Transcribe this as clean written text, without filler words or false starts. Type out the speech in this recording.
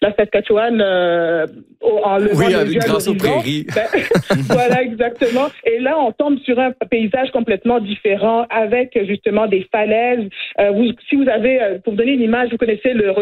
la Saskatchewan en levant les yeux grâce aux prairies. Voilà, exactement. Et là, on tombe sur un paysage complètement différent avec justement des falaises. Si vous avez, pour vous donner une image, vous connaissez le